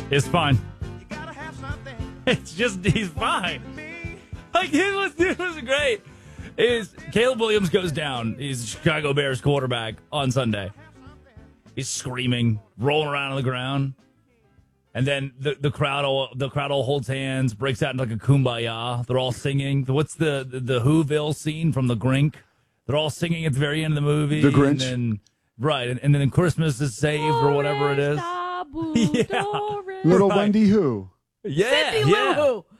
It's fine. It's just, he's fine. Like, it was great. Caleb Williams goes down. He's the Chicago Bears quarterback on Sunday. He's screaming, rolling around on the ground. And then the crowd all holds hands, breaks out into like a kumbaya. They're all singing. What's the Whoville scene from The Grink? They're all singing at the very end of the movie. The Grinch. And then, and then Christmas is saved or whatever it is. Yeah. Little Wendy Who. Yeah, Cindy yeah. Lou Who.